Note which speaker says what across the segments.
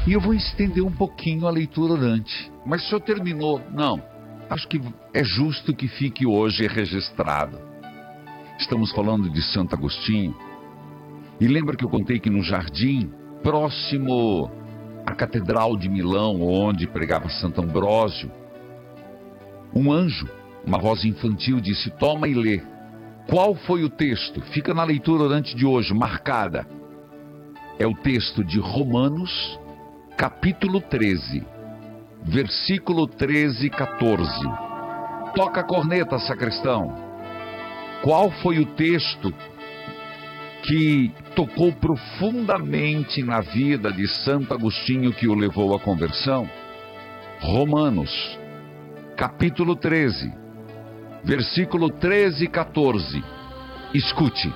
Speaker 1: E eu vou estender um pouquinho a leitura orante. Mas o senhor terminou? Não. Acho que é justo que fique hoje registrado. Estamos falando de Santo Agostinho. E lembra que eu contei que no jardim, próximo à Catedral de Milão, onde pregava Santo Ambrósio, um anjo, uma voz infantil, disse: toma e lê. Qual foi o texto? Fica na leitura orante de hoje, marcada. É o texto de Romanos, capítulo 13, versículo 13 e 14. Toca a corneta, sacristão. Qual foi o texto que tocou profundamente na vida de Santo Agostinho, que o levou à conversão? Romanos, capítulo 13, versículo 13 e 14. Escute.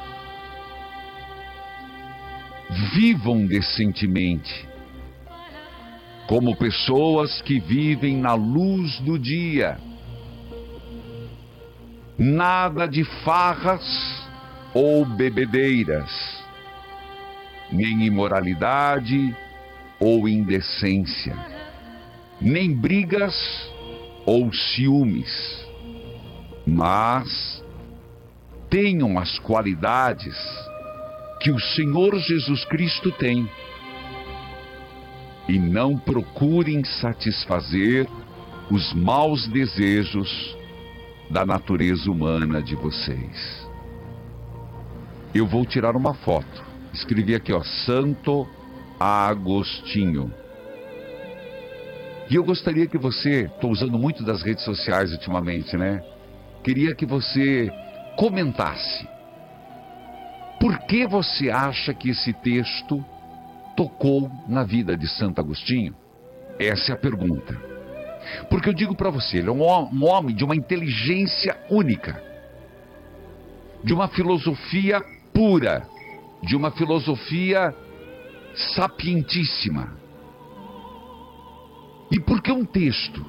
Speaker 1: Vivam decentemente, como pessoas que vivem na luz do dia. Nada de farras ou bebedeiras, nem imoralidade ou indecência, nem brigas ou ciúmes, mas tenham as qualidades que o Senhor Jesus Cristo tem, e não procurem satisfazer os maus desejos da natureza humana de vocês. Eu vou tirar uma foto. Escrevi aqui, ó, Santo Agostinho. E eu gostaria que você, estou usando muito das redes sociais ultimamente, né? Queria que você comentasse. Por que você acha que esse texto tocou na vida de Santo Agostinho? Essa é a pergunta. Porque eu digo para você, ele é um homem de uma inteligência única, de uma filosofia pura, de uma filosofia sapientíssima. E por que um texto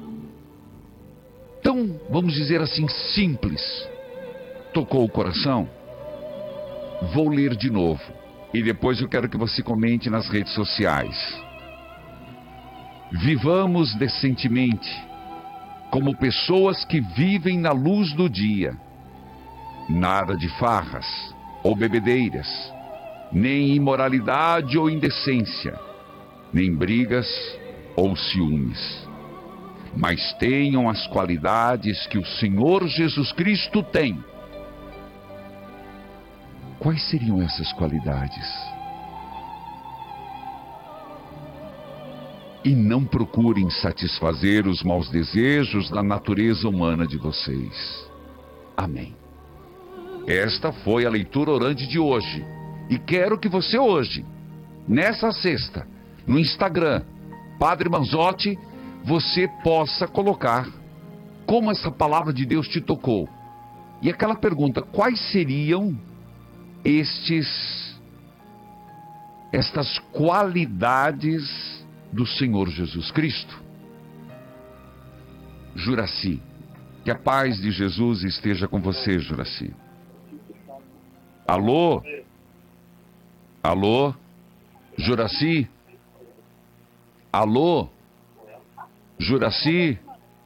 Speaker 1: tão, vamos dizer assim, simples, tocou o coração? Vou ler de novo. E depois eu quero que você comente nas redes sociais. Vivamos decentemente, como pessoas que vivem na luz do dia. Nada de farras ou bebedeiras, nem imoralidade ou indecência, nem brigas ou ciúmes. Mas tenham as qualidades que o Senhor Jesus Cristo tem. Quais seriam essas qualidades? E não procurem satisfazer os maus desejos da natureza humana de vocês. Amém. Esta foi a leitura orante de hoje. E quero que você hoje, nessa sexta, no Instagram, Padre Manzotti, você possa colocar como essa palavra de Deus te tocou. E aquela pergunta: quais seriam estas qualidades do Senhor Jesus Cristo? Juraci, que a paz de Jesus esteja com você, Juraci. Alô? Alô? Juraci? Alô? Juraci?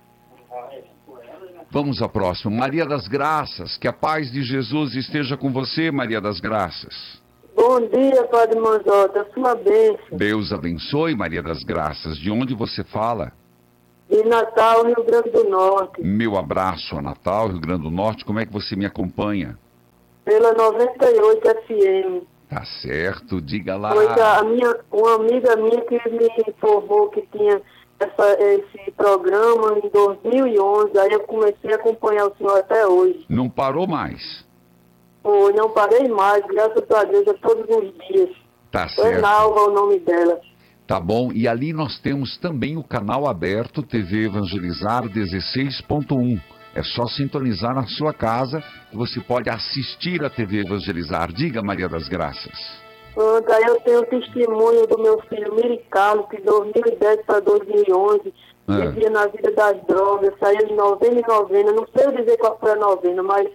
Speaker 1: Vamos à próxima. Maria das Graças, que a paz de Jesus esteja com você, Maria das Graças.
Speaker 2: Bom dia, Padre Manzotti, a sua bênção.
Speaker 1: Deus abençoe, Maria das Graças. De onde você fala?
Speaker 2: De Natal, Rio Grande do Norte.
Speaker 1: Meu abraço a Natal, Rio Grande do Norte. Como é que você me acompanha?
Speaker 2: Pela 98 FM.
Speaker 1: Tá certo, diga lá.
Speaker 2: Foi uma amiga minha que me informou que tinha esse programa em 2011, aí eu comecei a acompanhar o senhor até hoje.
Speaker 1: Não parou mais?
Speaker 2: Foi, não parei mais, graças a Deus, é todos os dias.
Speaker 1: Tá certo.
Speaker 2: Enalva o nome dela.
Speaker 1: Tá bom, e ali nós temos também o canal aberto TV Evangelizar 16.1. É só sintonizar na sua casa que você pode assistir a TV Evangelizar. Diga, Maria das Graças.
Speaker 2: Pronto, aí eu tenho o testemunho do meu filho Miricalo, que de 2010 para 2011 vivia na vida das drogas, saía de novena em novena, não sei dizer qual foi a novena, mas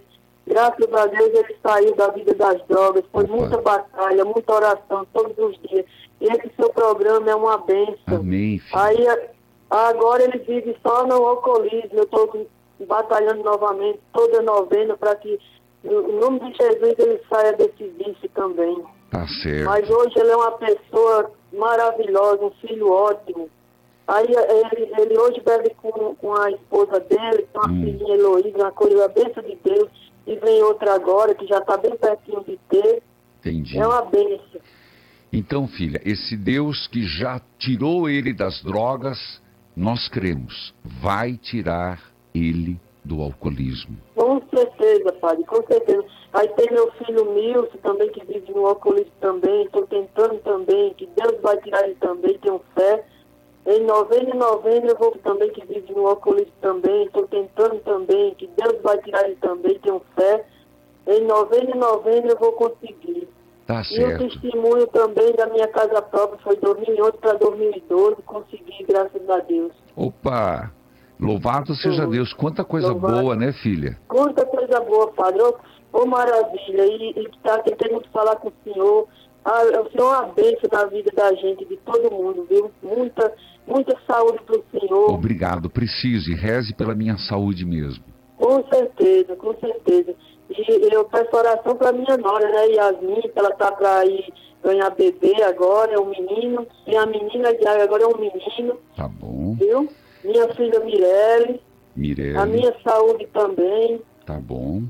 Speaker 2: Graças a Deus ele saiu da vida das drogas. Foi muita batalha, muita oração todos os dias. E esse seu programa é uma bênção.
Speaker 1: Amém, filho.
Speaker 2: Aí agora ele vive só no alcoolismo. Eu estou batalhando novamente, toda novena, para que, no nome de Jesus, ele saia desse vício também.
Speaker 1: Tá certo.
Speaker 2: Mas hoje ele é uma pessoa maravilhosa, um filho ótimo. Aí ele hoje bebe com a esposa dele, com a filhinha Heloísa, uma coisa, a bênção de Deus. E vem outra agora, que já está bem pertinho de ter.
Speaker 1: Entendi.
Speaker 2: É uma bênção.
Speaker 1: Então, filha, esse Deus que já tirou ele das drogas, nós cremos, vai tirar ele do alcoolismo.
Speaker 2: Com certeza, padre, com certeza. Aí tem meu filho Milson também, que vive no alcoolismo também. Estou tentando também, que Deus vai tirar ele também, tenho fé. Em novembro eu vou também, que vive no alcoolismo também. Estou tentando também, que Deus vai tirar ele também, tenho fé. Em novembro eu vou conseguir.
Speaker 1: Tá
Speaker 2: E
Speaker 1: certo.
Speaker 2: o testemunho também da minha casa própria foi 2011 para 2012, consegui, graças a Deus.
Speaker 1: Opa! Louvado seja Deus. Quanta coisa boa, né, filha?
Speaker 2: Quanta coisa boa, padre. Ô maravilha. E tá tentando falar com o senhor. O senhor é uma bênção na vida da gente, de todo mundo, viu? Muita saúde pro senhor.
Speaker 1: Obrigado. Preciso e reze pela minha saúde mesmo.
Speaker 2: Com certeza, com certeza. E eu peço oração pra minha nora, né, Yasmin, que ela tá pra ir ganhar bebê agora, é um menino. E a menina agora é um menino.
Speaker 1: Tá bom.
Speaker 2: Viu? Minha filha Mirelle. A minha saúde também.
Speaker 1: Tá bom.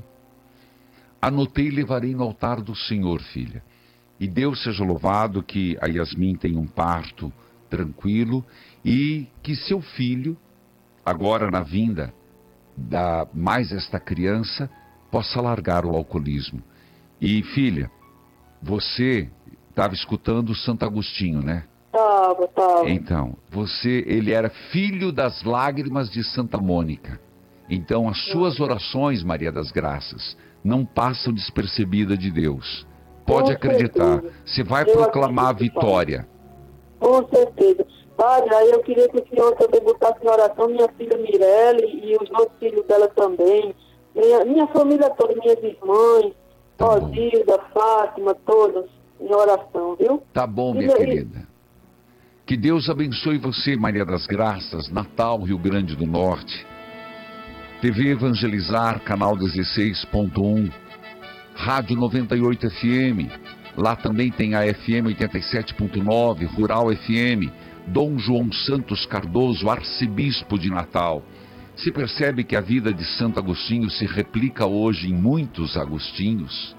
Speaker 1: Anotei e levarei no altar do Senhor, filha. E Deus seja louvado que a Yasmin tenha um parto tranquilo e que seu filho, agora na vinda da mais esta criança, possa largar o alcoolismo. E filha, você estava escutando o Santo Agostinho, né?
Speaker 2: Tava.
Speaker 1: Então, ele era filho das lágrimas de Santa Mônica. Então, as suas orações, Maria das Graças, não passam despercebidas de Deus. Pode acreditar, você vai proclamar a vitória.
Speaker 2: Com certeza. Padre, aí eu queria que o senhor também botasse na oração minha filha Mirelle e os outros filhos dela também. Minha família toda, minhas irmãs, Rosilda, Fátima, todas em oração, viu?
Speaker 1: Tá bom, minha querida. Que Deus abençoe você, Maria das Graças, Natal, Rio Grande do Norte. TV Evangelizar, canal 16.1, Rádio 98 FM, lá também tem a FM 87.9, Rural FM, Dom João Santos Cardoso, arcebispo de Natal. Se percebe que a vida de Santo Agostinho se replica hoje em muitos agostinhos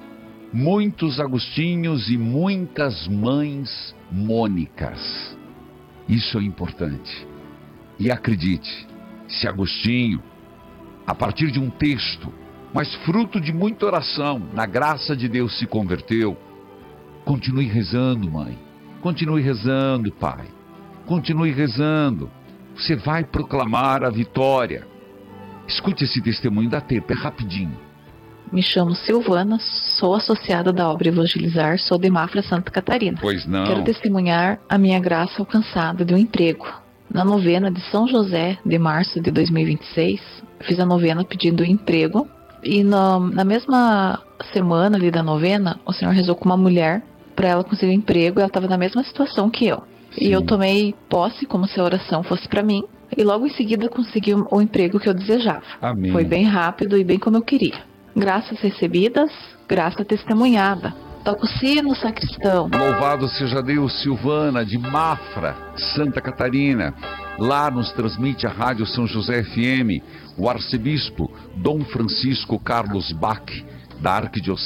Speaker 1: e muitas mães mônicas. Isso é importante. E acredite, se Agostinho, a partir de um texto, mas fruto de muita oração, na graça de Deus se converteu, continue rezando, mãe. Continue rezando, pai. Continue rezando. Você vai proclamar a vitória. Escute esse testemunho da tempo, é rapidinho.
Speaker 3: Me chamo Silvana, sou associada da obra Evangelizar, sou de Mafra, Santa Catarina.
Speaker 1: Pois não.
Speaker 3: Quero testemunhar a minha graça alcançada de um emprego. Na novena de São José, de março de 2026, fiz a novena pedindo emprego. E na mesma semana ali da novena, o Senhor rezou com uma mulher para ela conseguir um emprego. Ela estava na mesma situação que eu. Sim. E eu tomei posse como se a oração fosse para mim. E logo em seguida consegui o emprego que eu desejava.
Speaker 1: Amém.
Speaker 3: Foi bem rápido e bem como eu queria. Graças recebidas, graça testemunhada. Toca o sino, sacristão.
Speaker 1: Louvado seja Deus, Silvana, de Mafra, Santa Catarina. Lá nos transmite a Rádio São José FM, o arcebispo Dom Francisco Carlos Bach, da Arquidiocese